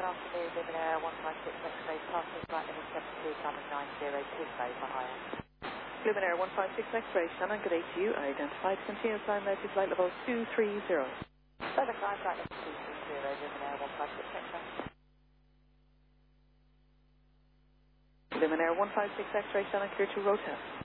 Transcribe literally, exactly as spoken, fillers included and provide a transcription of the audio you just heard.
afternoon, Luminaire one five six X-ray, passing flight level seven two, cabin nine zero two, for hire. Luminaire one five six X-ray, Shannon, good day to you. Identified, continue climb out to flight level two three zero. Further climb, flight level two three zero, Luminaire one five six X-ray. Luminaire one five six X-ray, Shannon, clear to road test.